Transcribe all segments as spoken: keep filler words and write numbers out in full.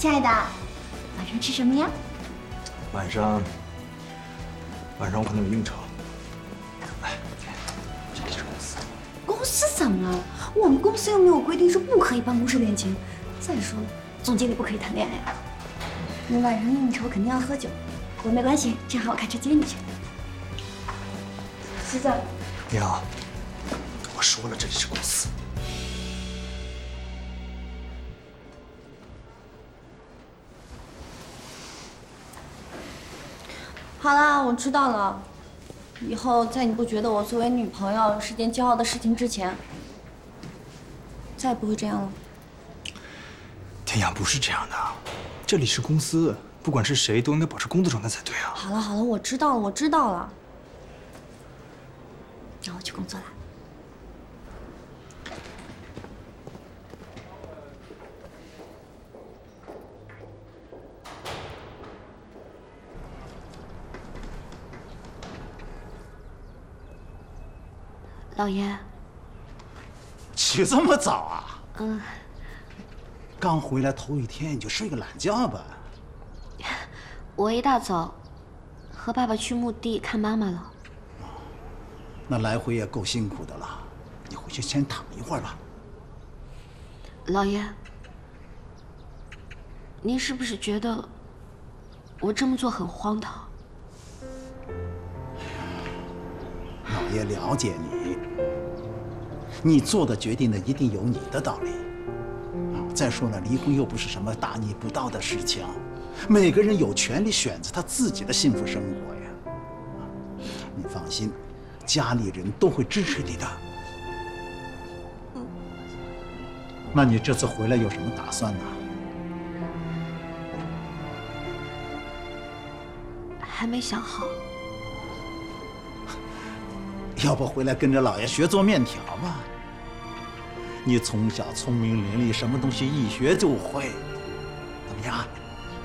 亲爱的，晚上吃什么呀？ 晚上，晚上我可能有应酬。来，这里是公司。 公司怎么了？我们公司又没有规定是不可以办公室恋情。再说了，总经理不可以谈恋爱啊。你晚上应酬肯定要喝酒，不过没关系，正好我开车接你去。西子， 你好，我说了这里是公司。 好啦，我知道了。以后在你不觉得我作为女朋友是件骄傲的事情之前，再也不会这样了。 天雅，不是这样的，这里是公司，不管是谁都应该保持工作状态才对啊。 好了好了，我知道了，我知道了。那我去工作了。老爷， 起这么早啊？ 嗯， 刚回来头一天你就睡个懒觉吧。 我一大早和爸爸去墓地看妈妈了。 那来回也够辛苦的了，你回去先躺一会儿吧。 老爷，您是不是觉得我这么做很荒唐？ 老爷了解你，你做的决定呢，一定有你的道理。啊，再说了，离婚又不是什么大逆不道的事情，每个人有权利选择他自己的幸福生活呀。你放心，家里人都会支持你的。那你这次回来有什么打算呢？ 还没想好。 要不回来跟着老爷学做面条吧？你从小聪明伶俐，什么东西一学就会，怎么样？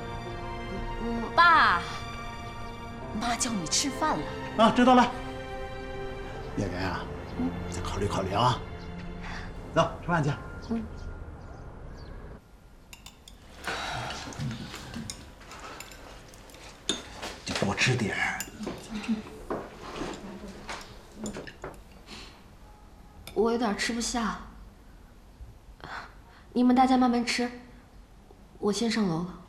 爸，妈叫你吃饭了。 啊，知道了。演员啊，嗯，再考虑考虑啊。走，吃饭去。嗯。 你多吃点儿。 我有点吃不下，你们大家慢慢吃，我先上楼了。